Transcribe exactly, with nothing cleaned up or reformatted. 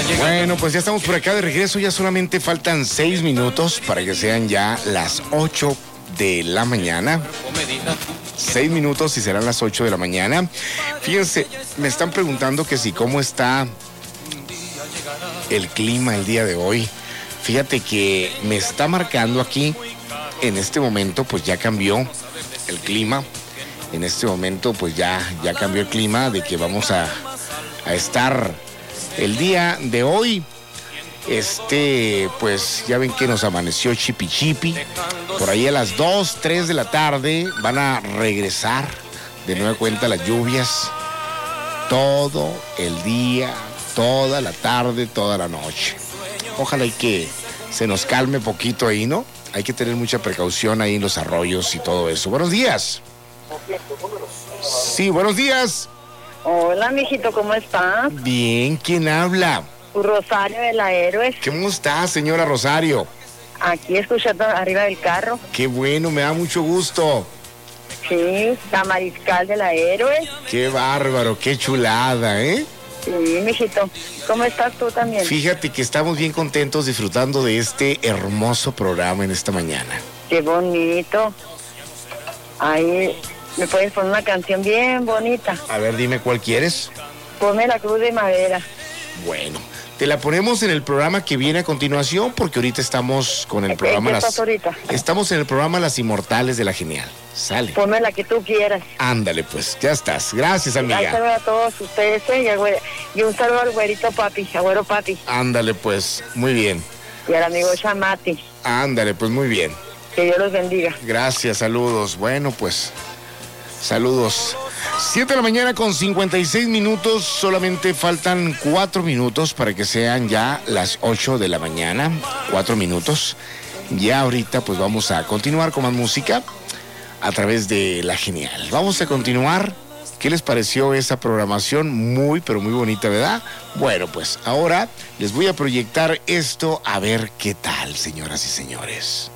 Bueno, pues ya estamos por acá de regreso. Ya solamente faltan seis minutos para que sean ya las ocho de la mañana. Seis minutos y serán las ocho de la mañana. Fíjense, me están preguntando que si cómo está el clima el día de hoy. Fíjate que me está marcando aquí, en este momento, pues ya cambió el clima. En este momento, pues ya, ya cambió el clima de que vamos a, a estar el día de hoy. Este, pues ya ven que nos amaneció chipi chipi. Por ahí a las dos, tres de la tarde van a regresar de nueva cuenta las lluvias. Todo el día, toda la tarde, toda la noche. Ojalá y que se nos calme poquito ahí, ¿no? Hay que tener mucha precaución ahí en los arroyos y todo eso. Buenos días. Sí, buenos días. Hola, mijito, ¿cómo estás? Bien, ¿quién habla? Rosario de la Héroes. ¿Cómo está, señora Rosario? Aquí escuchando arriba del carro. Qué bueno, me da mucho gusto. Sí, la Mariscal de la Héroes. Qué bárbaro, qué chulada, ¿eh? Sí, mijito. ¿Cómo estás tú también? Fíjate que estamos bien contentos disfrutando de este hermoso programa en esta mañana. Qué bonito. Ahí me puedes poner una canción bien bonita. A ver, dime cuál quieres. Ponme La Cruz de Madera. Bueno, te la ponemos en el programa que viene a continuación, porque ahorita estamos con el programa ¿Qué las estás ahorita? Estamos en el programa Las Inmortales de la Genial. Sale. Ponme la que tú quieras. Ándale, pues, ya estás. Gracias, Ahí amiga. saludo a todos ustedes, ¿eh? y, al güe- y un saludo al güerito papi, agüero papi, Ándale, pues, muy bien. y al amigo Chamati. Ándale, pues, muy bien. Que Dios los bendiga. Gracias, saludos. Bueno, pues, saludos. siete de la mañana con cincuenta y seis minutos. Solamente faltan cuatro minutos para que sean ya las ocho de la mañana. Cuatro minutos. Ya ahorita, pues, vamos a continuar con más música a través de La Genial. Vamos a continuar. ¿Qué les pareció esa programación? Muy, pero muy bonita, ¿verdad? Bueno, pues ahora les voy a proyectar esto a ver qué tal, señoras y señores.